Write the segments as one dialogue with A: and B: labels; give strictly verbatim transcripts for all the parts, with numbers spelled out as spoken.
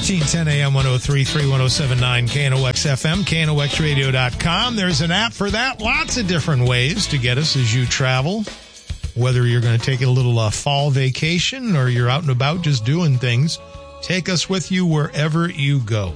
A: fourteen ten A M, one oh three point three, one oh seven point nine K N O X F M, K N O X radio dot com. There's an app for that. Lots of different ways to get us as you travel. Whether you're going to take a little uh, fall vacation or you're out and about just doing things, take us with you wherever you go.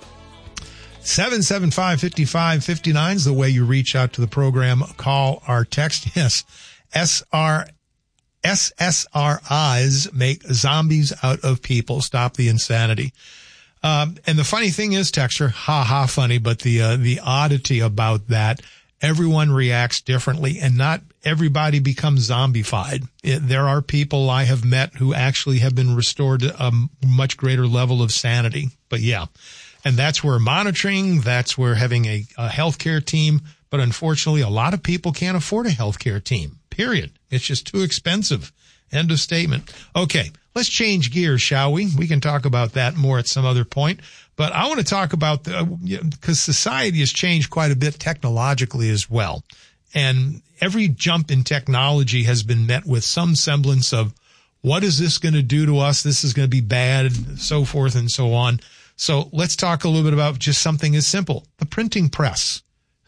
A: seven seven five, five five five nine is the way you reach out to the program. Call or text. Yes, S R S S R Is make zombies out of people. Stop the insanity. Um, and the funny thing is, Texter, ha ha funny, but the uh, the oddity about that, everyone reacts differently, and not everybody becomes zombified. It, there are people I have met who actually have been restored to a much greater level of sanity. But yeah, and that's where monitoring, that's where having a, a healthcare team. But unfortunately, a lot of people can't afford a healthcare team, period. It's just too expensive. End of statement. Okay, let's change gears, shall we? We can talk about that more at some other point. But I want to talk about the, because society has changed quite a bit technologically as well. And every jump in technology has been met with some semblance of, what is this going to do to us? This is going to be bad, so forth and so on. So let's talk a little bit about just something as simple, the printing press.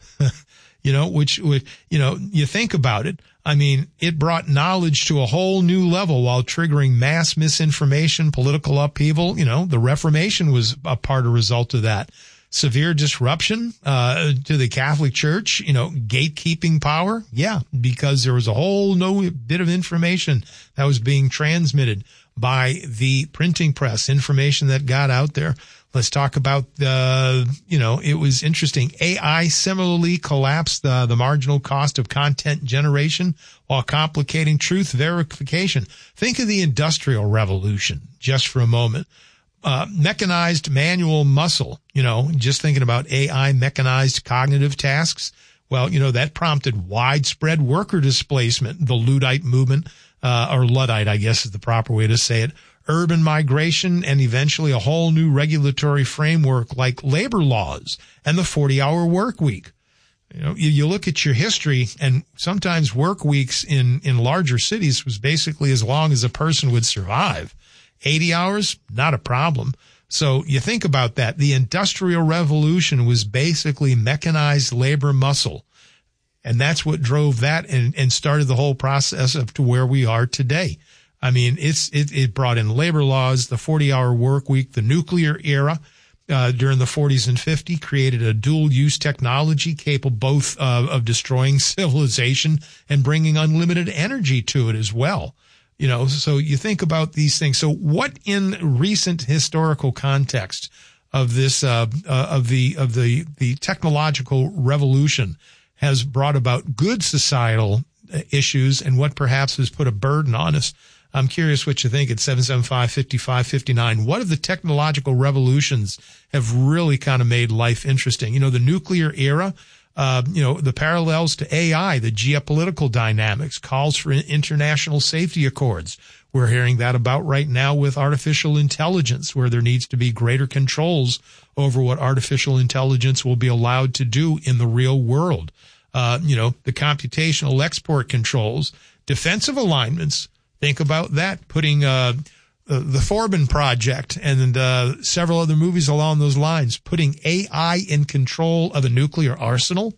A: You know, which, which, you know, you think about it. I mean, it brought knowledge to a whole new level while triggering mass misinformation, political upheaval. You know, the Reformation was a part of result of that. Severe disruption, uh, to the Catholic Church, you know, gatekeeping power. Yeah, because there was a whole new bit of information that was being transmitted by the printing press, information that got out there. Let's talk about the, you know, it was interesting. A I similarly collapsed the, the marginal cost of content generation while complicating truth verification. Think of the Industrial Revolution just for a moment. Uh, mechanized manual muscle, you know, just thinking about A I mechanized cognitive tasks. Well, you know, that prompted widespread worker displacement, the Luddite movement, uh, or Luddite, I guess is the proper way to say it. Urban migration, and eventually a whole new regulatory framework like labor laws and the forty-hour work week. You know, you, you look at your history, and sometimes work weeks in, in larger cities was basically as long as a person would survive. eighty hours, not a problem. So you think about that. The Industrial Revolution was basically mechanized labor muscle. And that's what drove that and, and started the whole process up to where we are today. I mean, it's, it, it brought in labor laws, the forty-hour work week, the nuclear era, uh, during the forties and fifties, created a dual-use technology capable both uh, of destroying civilization and bringing unlimited energy to it as well. You know, so you think about these things. So what in recent historical context of this, uh, uh of the, of the, the technological revolution has brought about good societal issues, and what perhaps has put a burden on us? I'm curious what you think at seven seven five, five five five nine. What of the technological revolutions have really kind of made life interesting? You know, the nuclear era, uh, you know, the parallels to A I, the geopolitical dynamics, calls for international safety accords. We're hearing that about right now with artificial intelligence, where there needs to be greater controls over what artificial intelligence will be allowed to do in the real world. Uh, you know, the computational export controls, defensive alignments. Think about that, putting uh, uh the Forbin Project and uh, several other movies along those lines, putting A I in control of a nuclear arsenal.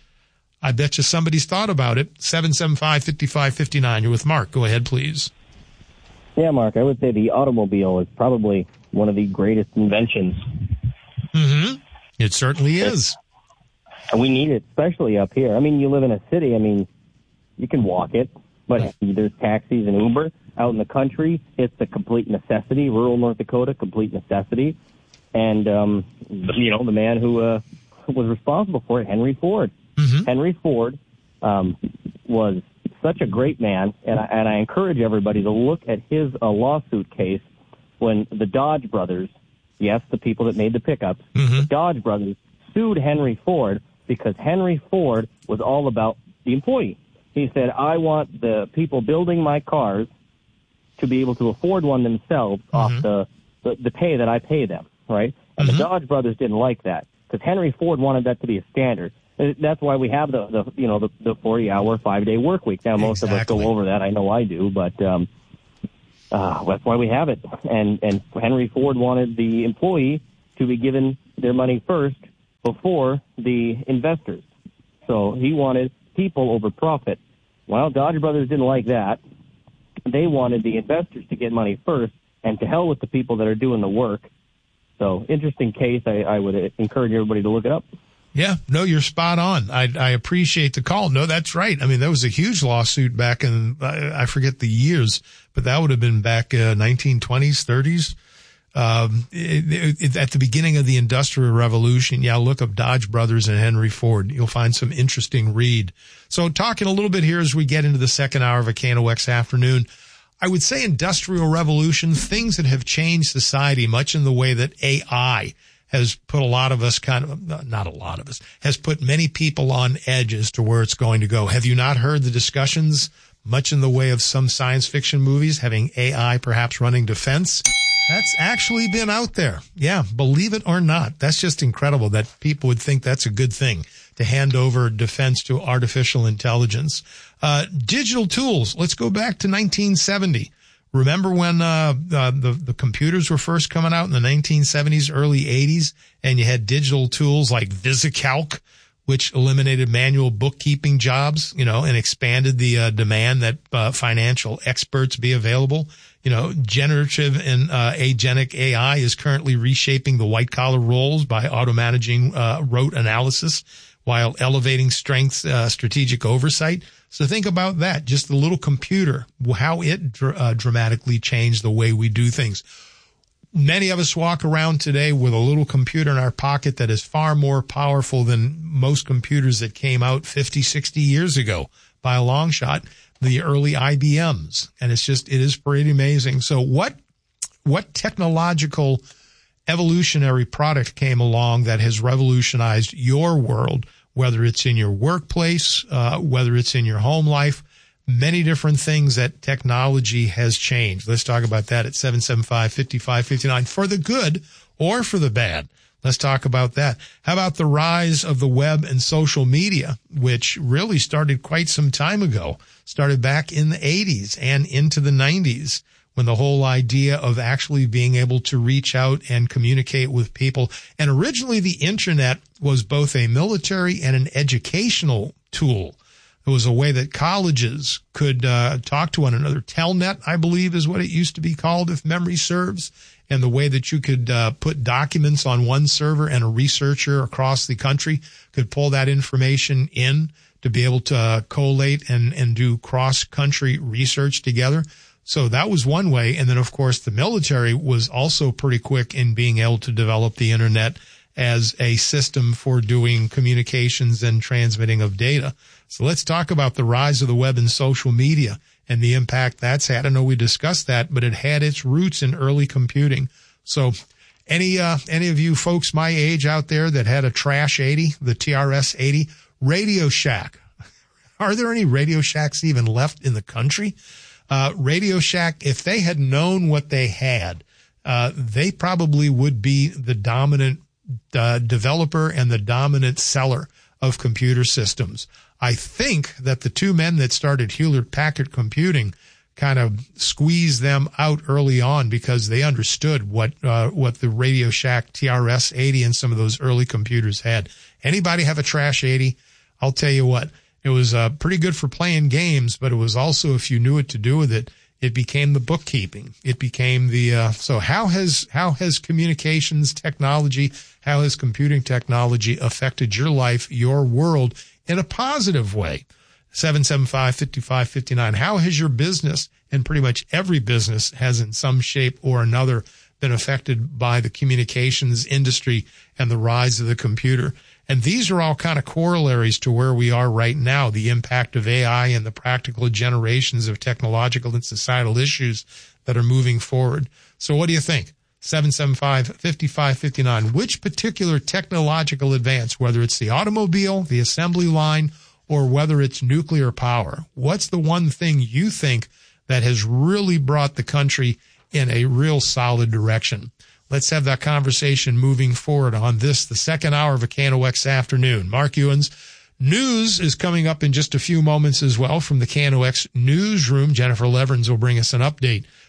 A: I bet you somebody's thought about it. seven seven five, five five five nine. You're with Mark. Go ahead, please.
B: Yeah, Mark, I would say the automobile is probably one of the greatest inventions.
A: Mm-hmm. It certainly is.
B: And we need it, especially up here. I mean, you live in a city. I mean, you can walk it. But there's taxis and Uber. Out in the country, it's a complete necessity. Rural North Dakota, complete necessity. And, um, you know, the man who uh, was responsible for it, Henry Ford. Mm-hmm. Henry Ford um, was such a great man, and I, and I encourage everybody to look at his uh, lawsuit case when the Dodge brothers, yes, the people that made the pickups, mm-hmm. the Dodge brothers sued Henry Ford because Henry Ford was all about the employee. He said, I want the people building my cars to be able to afford one themselves mm-hmm. off the, the, the pay that I pay them, right? And mm-hmm. the Dodge brothers didn't like that because Henry Ford wanted that to be a standard. That's why we have the, the you know, the, the forty-hour, five-day work week. Now, most exactly. of us go over that. I know I do, but um, uh, that's why we have it. And, and Henry Ford wanted the employee to be given their money first before the investors. So he wanted people over profit. Well, Dodge Brothers didn't like that. They wanted the investors to get money first, and to hell with the people that are doing the work. So, interesting case. I, I would encourage everybody to look it up.
A: Yeah, no, you're spot on. I, I appreciate the call. No, that's right. I mean, that was a huge lawsuit back in, I, I forget the years, but that would have been back uh, nineteen twenties, thirties. Um, it, it, at the beginning of the Industrial Revolution. Yeah, look up Dodge Brothers and Henry Ford. You'll find some interesting read. So talking a little bit here as we get into the second hour of a K N O X afternoon, I would say Industrial Revolution, things that have changed society much in the way that A I has put a lot of us kind of, not a lot of us, has put many people on edge as to where it's going to go. Have you not heard the discussions, much in the way of some science fiction movies, having A I perhaps running defense? That's actually been out there. Yeah, believe it or not. That's just incredible that people would think that's a good thing to hand over defense to artificial intelligence. Uh, digital tools. Let's go back to nineteen seventy. Remember when uh, uh the the computers were first coming out in the nineteen seventies, early eighties, and you had digital tools like VisiCalc, which eliminated manual bookkeeping jobs, you know, and expanded the uh, demand that uh, financial experts be available. You know, generative and uh, agentic A I is currently reshaping the white-collar roles by auto-managing uh, rote analysis while elevating strengths, uh, strategic oversight. So think about that, just the little computer, how it dr- uh, dramatically changed the way we do things. Many of us walk around today with a little computer in our pocket that is far more powerful than most computers that came out fifty, sixty years ago by a long shot, the early I B Ms. And it's just, it is pretty amazing. So what, what technological evolutionary product came along that has revolutionized your world, whether it's in your workplace, uh, whether it's in your home life? Many different things that technology has changed. Let's talk about that at seven seven five, five five five nine for the good or for the bad. Let's talk about that. How about the rise of the web and social media, which really started quite some time ago, started back in the eighties and into the nineties, when the whole idea of actually being able to reach out and communicate with people. And originally the internet was both a military and an educational tool. It was a way that colleges could uh, talk to one another. Telnet, I believe, is what it used to be called, if memory serves. And the way that you could uh, put documents on one server and a researcher across the country could pull that information in to be able to uh, collate and, and do cross-country research together. So that was one way. And then, of course, the military was also pretty quick in being able to develop the internet as a system for doing communications and transmitting of data. So let's talk about the rise of the web and social media and the impact that's had. I know we discussed that, but it had its roots in early computing. So any, uh, any of you folks my age out there that had a Trash eighty, the T R S eighty, Radio Shack, are there any Radio Shacks even left in the country? Uh, Radio Shack, if they had known what they had, uh, they probably would be the dominant uh, developer and the dominant seller of computer systems. I think that the two men that started Hewlett Packard Computing kind of squeezed them out early on because they understood what uh, what the Radio Shack T R S eighty and some of those early computers had. Anybody have a Trash eighty? I'll tell you what, it was uh, pretty good for playing games, but it was also, if you knew what to do with it, it became the bookkeeping. It became the uh, so how has how has communications technology, how has computing technology affected your life, your world, in a positive way? seven seven five, five five five nine. How has your business, and pretty much every business has in some shape or another been affected by the communications industry and the rise of the computer? And these are all kind of corollaries to where we are right now, the impact of A I and the practical generations of technological and societal issues that are moving forward. So what do you think? seven seven five, five five five nine. Which particular technological advance, whether it's the automobile, the assembly line, or whether it's nuclear power, what's the one thing you think that has really brought the country in a real solid direction? Let's have that conversation moving forward on this, the second hour of a K N O X afternoon. Mark Ewens. News is coming up in just a few moments as well from the K N O X newsroom. Jennifer Leverins will bring us an update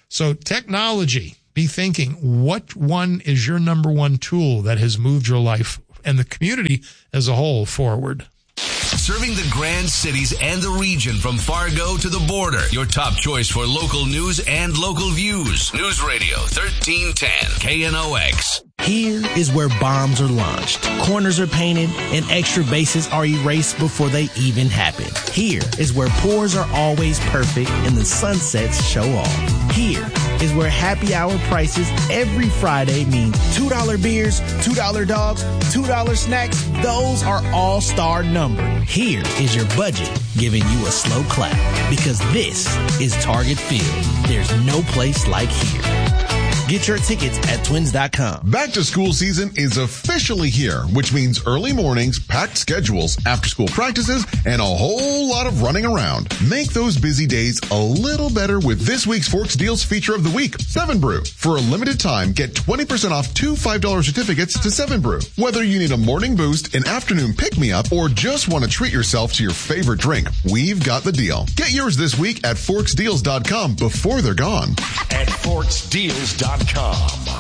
A: So technology, be thinking, what one is your number one tool that has moved your life and the community as a whole forward?
C: Serving the Grand Cities and the region from Fargo to the border. Your top choice for local news and local views. News Radio thirteen ten K N O X.
D: Here is where bombs are launched, corners are painted, and extra bases are erased before they even happen. Here is where pours are always perfect and the sunsets show off. Here is where happy hour prices every Friday mean two dollar beers, two dollar dogs, two dollar snacks. Those are all-star numbered. Here is your budget giving you a slow clap, because this is Target Field. There's no place like here. Get your tickets at twins dot com.
E: Back to school season is officially here, which means early mornings, packed schedules, after school practices, and a whole lot of running around. Make those busy days a little better with this week's Forks Deals feature of the week, Seven Brew. For a limited time, get twenty percent off two five dollar certificates to Seven Brew. Whether you need a morning boost, an afternoon pick-me-up, or just want to treat yourself to your favorite drink, we've got the deal. Get yours this week at forks deals dot com before they're gone.
F: At forks deals dot com.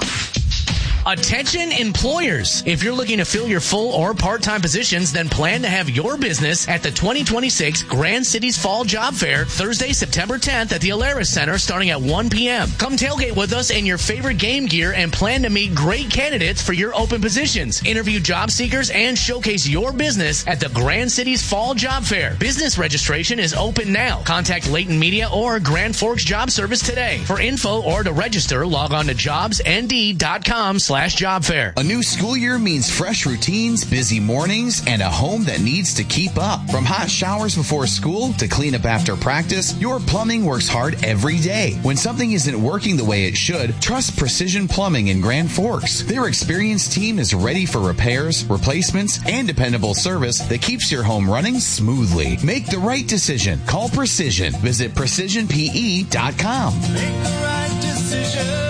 G: Attention employers. If you're looking to fill your full or part-time positions, then plan to have your business at the twenty twenty-six Grand Cities Fall Job Fair, Thursday, September tenth at the Alaris Center starting at one p.m. Come tailgate with us in your favorite game gear and plan to meet great candidates for your open positions. Interview job seekers and showcase your business at the Grand Cities Fall Job Fair. Business registration is open now. Contact Layton Media or Grand Forks Job Service today. For info or to register, log on to jobs n d dot com slash job fair.
H: A new school year means fresh routines, busy mornings, and a home that needs to keep up. From hot showers before school to clean up after practice, your plumbing works hard every day. When something isn't working the way it should, trust Precision Plumbing in Grand Forks. Their experienced team is ready for repairs, replacements, and dependable service that keeps your home running smoothly. Make the right decision. Call Precision. Visit precision p e dot com.
F: Make the right decision.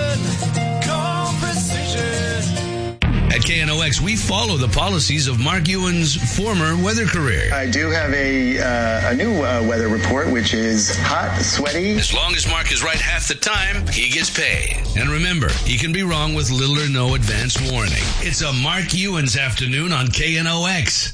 C: At K N O X, we follow the policies of Mark Ewan's former weather career.
I: I do have a uh, a new uh, weather report, which is hot, sweaty.
C: As long as Mark is right half the time, he gets paid. And remember, he can be wrong with little or no advance warning. It's a Mark Ewan's afternoon on K N O X.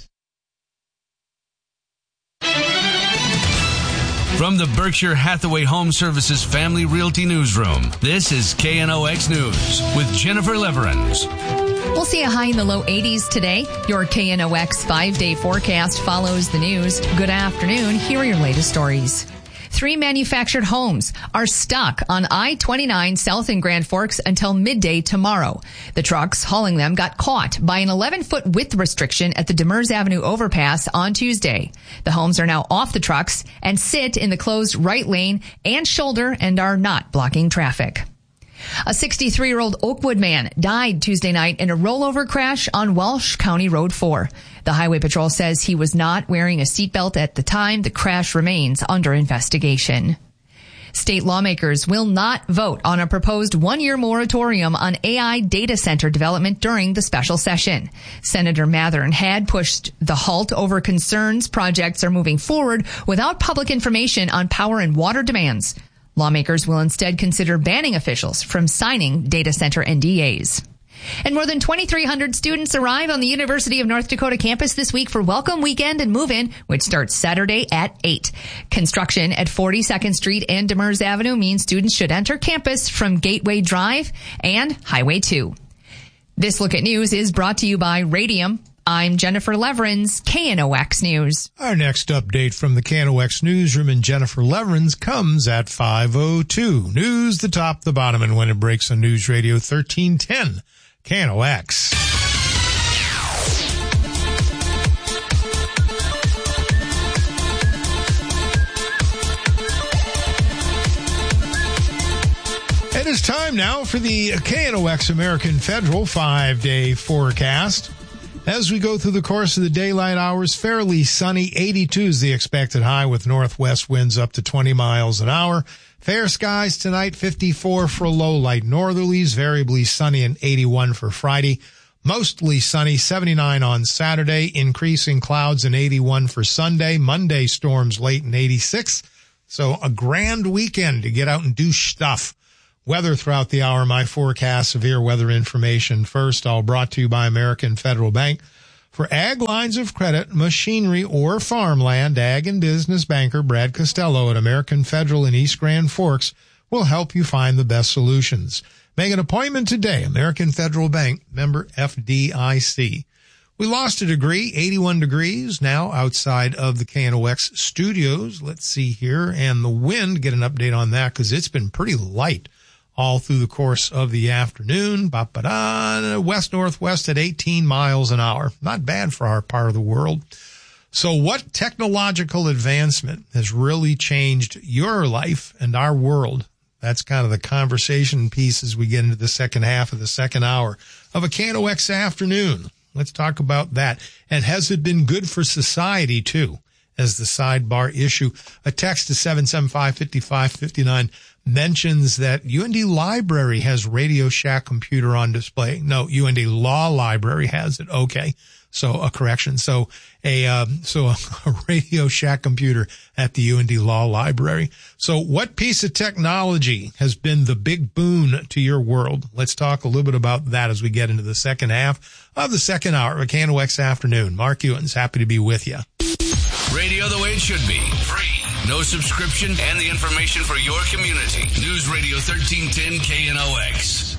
C: From the Berkshire Hathaway Home Services Family Realty Newsroom, this is K N O X News with Jennifer Leverins.
J: We'll see a high in the low eighties today. Your K N O X five-day forecast follows the news. Good afternoon. Here are your latest stories. Three manufactured homes are stuck on I twenty-nine south in Grand Forks until midday tomorrow. The trucks hauling them got caught by an eleven-foot width restriction at the Demers Avenue overpass on Tuesday. The homes are now off the trucks and sit in the closed right lane and shoulder and are not blocking traffic. A sixty-three-year-old Oakwood man died Tuesday night in a rollover crash on Walsh County Road four. The Highway Patrol says he was not wearing a seatbelt at the time. The crash remains under investigation. State lawmakers will not vote on a proposed one-year moratorium on A I data center development during the special session. Senator Mathern had pushed the halt over concerns projects are moving forward without public information on power and water demands. Lawmakers will instead consider banning officials from signing data center N D As. And more than twenty-three hundred students arrive on the University of North Dakota campus this week for Welcome Weekend and Move-In, which starts Saturday at eight. Construction at forty-second Street and Demers Avenue means students should enter campus from Gateway Drive and Highway two. This Look at News is brought to you by Radium. I'm Jennifer Leverins, K N O X News.
A: Our next update from the K N O X newsroom and Jennifer Leverins comes at five oh two. News, the top, the bottom, and when it breaks on News Radio thirteen ten, K N O X. It is time now for the K N O X American Federal five-day forecast. As we go through the course of the daylight hours, fairly sunny. eighty-two is the expected high with northwest winds up to twenty miles an hour. Fair skies tonight, fifty-four for low light northerlies, variably sunny and eighty-one for Friday. Mostly sunny, seventy-nine on Saturday, increasing clouds and eighty-one for Sunday. Monday storms late and eighty-six. So a grand weekend to get out and do stuff. Weather throughout the hour, my forecast, severe weather information first, all brought to you by American Federal Bank. For ag lines of credit, machinery, or farmland, ag and business banker Brad Costello at American Federal in East Grand Forks will help you find the best solutions. Make an appointment today. American Federal Bank, member F D I C. We lost a degree, eighty-one degrees now outside of the K N O X studios. Let's see here. And the wind, get an update on that because it's been pretty light all through the course of the afternoon. Ba-ba-da, west-northwest at eighteen miles an hour. Not bad for our part of the world. So what technological advancement has really changed your life and our world? That's kind of the conversation piece as we get into the second half of the second hour of a K N O X afternoon. Let's talk about that. And has it been good for society, too, as the sidebar issue? A text to seven seven five, five five five nine mentions that U N D Library has Radio Shack computer on display. No, U N D Law Library has it. Okay. So a correction. So a, um, so a, a Radio Shack computer at the U N D Law Library. So what piece of technology has been the big boon to your world? Let's talk a little bit about that as we get into the second half of the second hour of K N O X Afternoon. Mark Ewens, happy to be with you.
C: Radio the way it should be. Free. No subscription and the information for your community. News Radio thirteen ten K N O X.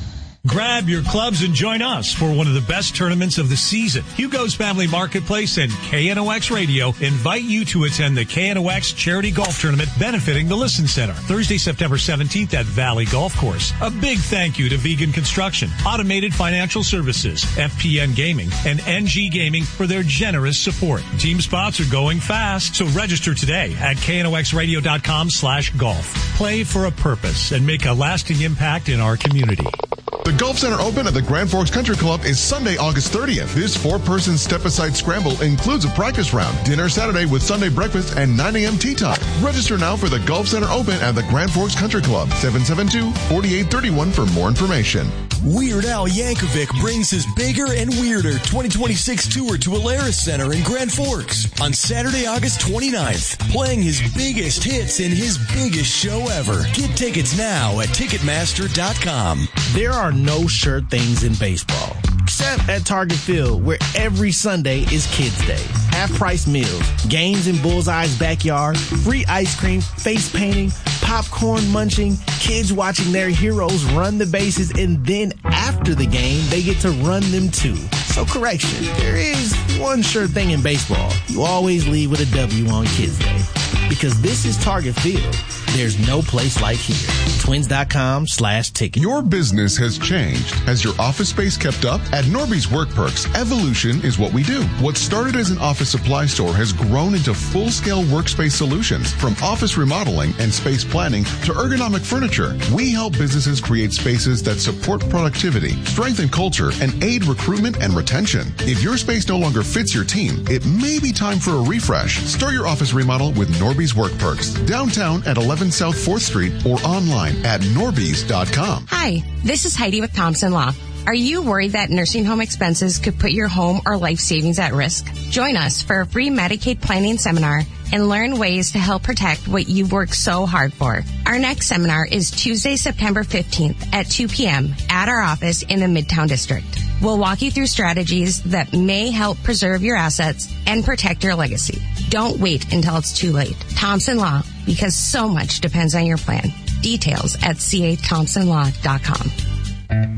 K: Grab your clubs and join us for one of the best tournaments of the season. Hugo's Family Marketplace and K N O X Radio invite you to attend the K N O X Charity Golf Tournament benefiting the Listen Center, Thursday, September seventeenth at Valley Golf Course. A big thank you to Vegan Construction, Automated Financial Services, F P N Gaming, and N G Gaming for their generous support. Team spots are going fast, so register today at K N O X radio dot com slash golf. Play for a purpose and make a lasting impact in our community.
E: The Golf Center Open at the Grand Forks Country Club is Sunday, August thirtieth. This four-person step-aside scramble includes a practice round, dinner Saturday with Sunday breakfast, and nine a.m. tee time. Register now for the Golf Center Open at the Grand Forks Country Club, seven seven two, four eight three one for more information.
L: Weird Al Yankovic brings his Bigger and Weirder twenty twenty-six tour to Alaris Center in Grand Forks on Saturday, August twenty-ninth, playing his biggest hits in his biggest show ever. Get tickets now at Ticketmaster dot com.
D: There are no sure things in baseball, except at Target Field, where every Sunday is Kids Day. Half-price meals, games in Bullseye's backyard, free ice cream, face painting, popcorn munching, kids watching their heroes run the bases, and then after the game, they get to run them too. So correction, there is one sure thing in baseball. You always leave with a W on Kids Day. Because this is Target Field. There's no place like here. Twins.com slash ticket.
E: Your business has changed. Has your office space kept up? At Norby's Work Perks, evolution is what we do. What started as an office supply store has grown into full-scale workspace solutions. From office remodeling and space planning to ergonomic furniture, we help businesses create spaces that support productivity, strengthen culture, and aid recruitment and retention. If your space no longer fits your team, it may be time for a refresh. Start your office remodel with Norby's Work Perks. Downtown at eleven South fourth Street or online at norbys dot com.
M: Hi, this is Heidi with Thompson Law. Are you worried that nursing home expenses could put your home or life savings at risk? Join us for a free Medicaid planning seminar and learn ways to help protect what you've worked so hard for. Our next seminar is Tuesday, September fifteenth at two p.m. at our office in the Midtown District. We'll walk you through strategies that may help preserve your assets and protect your legacy. Don't wait until it's too late. Thompson Law, because so much depends on your plan. Details at c a thompson law dot com.